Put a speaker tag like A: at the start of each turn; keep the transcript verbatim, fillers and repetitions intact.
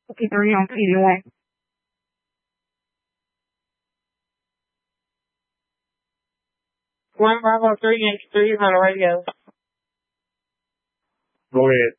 A: fifty-three on T V one. One Bravo three H three on the radio.
B: Go ahead.